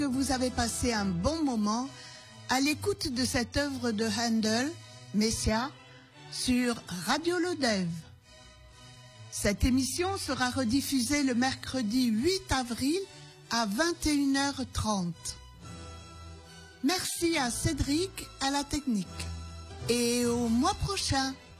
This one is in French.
que vous avez passé un bon moment à l'écoute de cette œuvre de Handel, Messia, sur Radio Lodève. Cette émission sera rediffusée le mercredi 8 avril à 21h30. Merci à Cédric à la technique. Et au mois prochain.